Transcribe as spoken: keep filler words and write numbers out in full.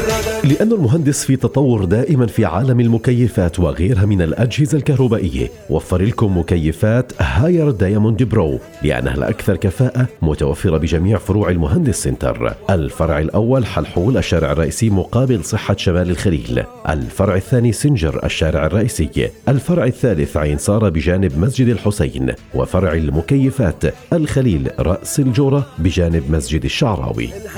لأن المهندس في تطور دائما في عالم المكيفات وغيرها من الأجهزة الكهربائية، وفر لكم مكيفات هاير دايموند برو لأنها الأكثر كفاءة، متوفرة بجميع فروع المهندس سنتر. الفرع الأول حلحول الشارع الرئيسي مقابل صحة شمال الخليل، الفرع الثاني سنجر الشارع الرئيسي، الفرع الثالث عين سارة بجانب مسجد الحسين، وفرع المكيفات الخليل رأس الجورة بجانب مسجد الشعراوي.